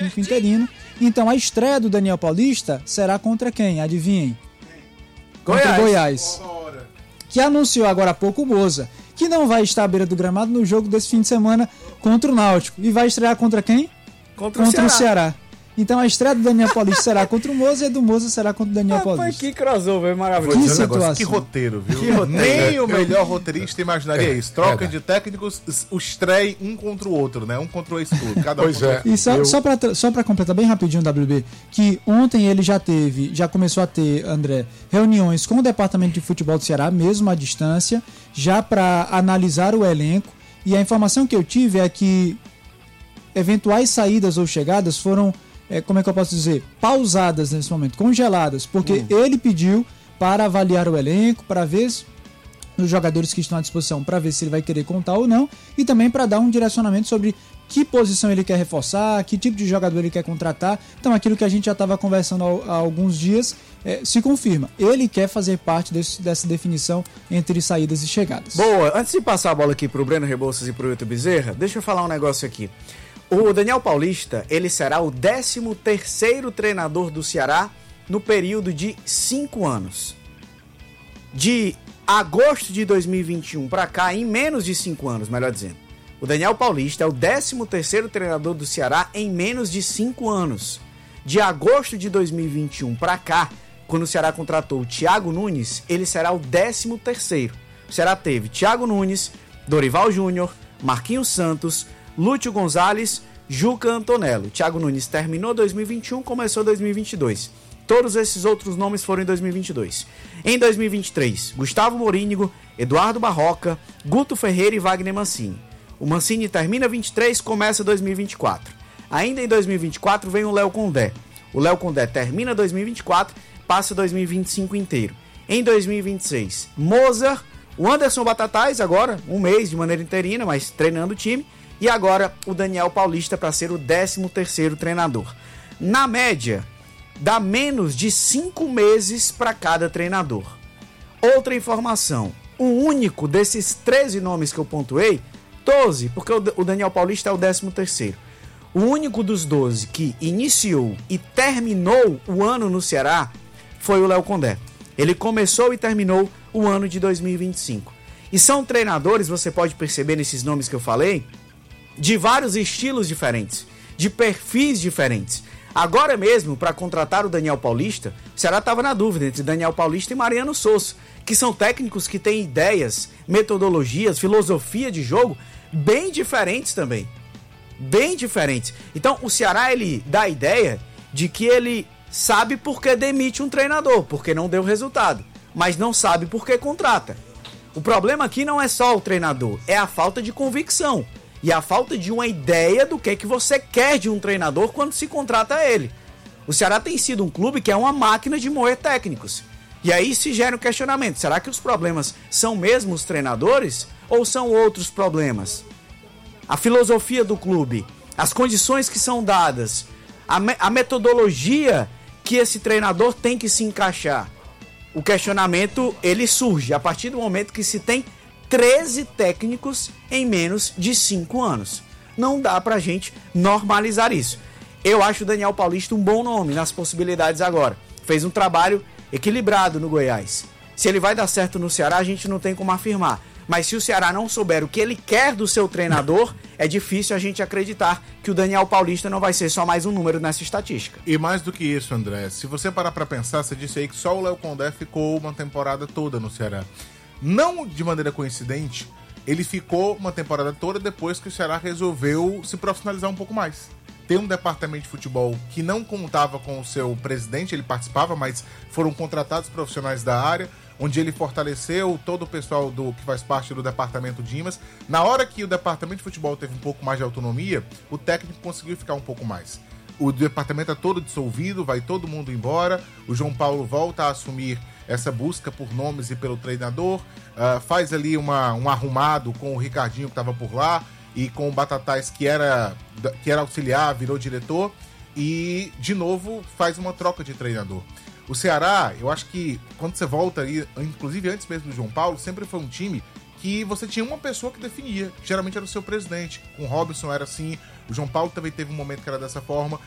técnico interino. Então a estreia do Daniel Paulista será contra quem? Adivinhem? Contra o Goiás. Que anunciou agora há pouco o Moza, que não vai estar à beira do gramado no jogo desse fim de semana contra o Náutico. E vai estrear contra quem? Contra o Ceará. Então a estreia do Daniel Paulista será contra o Moza e a do Moza será contra o Daniel Paulista. Que crossover maravilhoso. Que situação. Que roteiro, viu? Nem o melhor roteirista imaginaria isso. Troca de técnicos, o estreia um contra o outro, né? Um contra o estudo. Cada Pois é. E só para completar bem rapidinho, WB, que ontem ele já começou a ter, André, reuniões com o departamento de futebol do Ceará, mesmo à distância, já para analisar o elenco. E a informação que eu tive é que eventuais saídas ou chegadas foram, como é que eu posso dizer, pausadas nesse momento, congeladas, porque ele pediu para avaliar o elenco, para ver os jogadores que estão à disposição, para ver se ele vai querer contar ou não, e também para dar um direcionamento sobre que posição ele quer reforçar, que tipo de jogador ele quer contratar. Então aquilo que a gente já estava conversando há alguns dias se confirma. Ele quer fazer parte dessa definição entre saídas e chegadas. Boa, antes de passar a bola aqui pro Breno Rebouças e pro Hilton Bezerra, deixa eu falar um negócio aqui. O Daniel Paulista, ele será o 13º treinador do Ceará no período de 5 anos. De agosto de 2021 para cá, em menos de 5 anos, melhor dizendo. O Daniel Paulista é o 13º treinador do Ceará em menos de 5 anos. De agosto de 2021 para cá, quando o Ceará contratou o Thiago Nunes, ele será o 13º. O Ceará teve Thiago Nunes, Dorival Júnior, Marquinhos Santos, Lúcio Gonzalez, Juca Antonello. Thiago Nunes terminou 2021, começou 2022. Todos esses outros nomes foram em 2022. Em 2023, Gustavo Morínigo, Eduardo Barroca, Guto Ferreira e Wagner Mancini. O Mancini termina 23, começa 2024. Ainda em 2024 vem o Léo Condé. O Léo Condé termina 2024, passa 2025 inteiro. Em 2026, Mozart, o Anderson Batatais agora, um mês de maneira interina, mas treinando o time. E agora o Daniel Paulista para ser o 13º treinador. Na média, dá menos de 5 meses para cada treinador. Outra informação, o único desses 13 nomes que eu pontuei, 12, porque o Daniel Paulista é o 13º. O único dos 12 que iniciou e terminou o ano no Ceará foi o Léo Condé. Ele começou e terminou o ano de 2025. E são treinadores, você pode perceber nesses nomes que eu falei, de vários estilos diferentes, de perfis diferentes. Agora mesmo, para contratar o Daniel Paulista, o Ceará estava na dúvida entre Daniel Paulista e Mariano Souza, que são técnicos que têm ideias, metodologias, filosofia de jogo bem diferentes também. Bem diferentes. Então, o Ceará, ele dá a ideia de que ele sabe por que demite um treinador, porque não deu resultado, mas não sabe por que contrata. O problema aqui não é só o treinador, é a falta de convicção. E a falta de uma ideia do que você quer de um treinador quando se contrata ele. O Ceará tem sido um clube que é uma máquina de moer técnicos. E aí se gera um questionamento. Será que os problemas são mesmo os treinadores? Ou são outros problemas? A filosofia do clube, as condições que são dadas, a metodologia que esse treinador tem que se encaixar. O questionamento, ele surge a partir do momento que se tem 13 técnicos em menos de 5 anos. Não dá pra gente normalizar isso. Eu acho o Daniel Paulista um bom nome nas possibilidades agora. Fez um trabalho equilibrado no Goiás. Se ele vai dar certo no Ceará, a gente não tem como afirmar. Mas se o Ceará não souber o que ele quer do seu treinador, é difícil a gente acreditar que o Daniel Paulista não vai ser só mais um número nessa estatística. E mais do que isso, André, se você parar pra pensar, você disse aí que só o Léo Condé ficou uma temporada toda no Ceará. Não de maneira coincidente, ele ficou uma temporada toda depois que o Ceará resolveu se profissionalizar um pouco mais. Tem um departamento de futebol que não contava com o seu presidente, ele participava, mas foram contratados profissionais da área, onde ele fortaleceu todo o pessoal que faz parte do departamento Dimas. Na hora que o departamento de futebol teve um pouco mais de autonomia, o técnico conseguiu ficar um pouco mais. O departamento é todo dissolvido, vai todo mundo embora, o João Paulo volta a assumir essa busca por nomes e pelo treinador, faz ali um arrumado com o Ricardinho que estava por lá e com o Batatais que era auxiliar, virou diretor e de novo faz uma troca de treinador. O Ceará, eu acho que quando você volta aí, inclusive antes mesmo do João Paulo, sempre foi um time que você tinha uma pessoa que definia, geralmente era o seu presidente. Com o Robinson era assim, o João Paulo também teve um momento que era dessa forma,